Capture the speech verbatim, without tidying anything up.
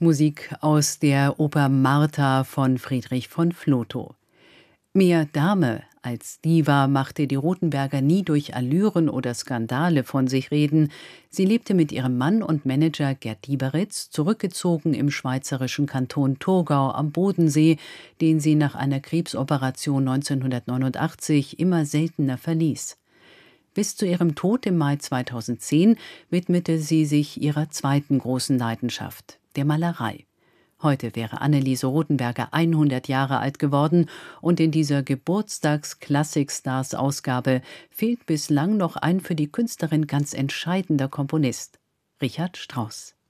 Musik aus der Oper Martha von Friedrich von Flotow. Mehr Dame als Diva machte die Rothenberger nie durch Allüren oder Skandale von sich reden. Sie lebte mit ihrem Mann und Manager Gerd Dieberitz zurückgezogen im schweizerischen Kanton Thurgau am Bodensee, den sie nach einer Krebsoperation neunzehnhundertneunundachtzig immer seltener verließ. Bis zu ihrem Tod im Mai zweitausendzehn widmete sie sich ihrer zweiten großen Leidenschaft, der Malerei. Heute wäre Anneliese Rothenberger hundert Jahre alt geworden und in dieser Geburtstags-Classic-Stars-Ausgabe fehlt bislang noch ein für die Künstlerin ganz entscheidender Komponist: Richard Strauss.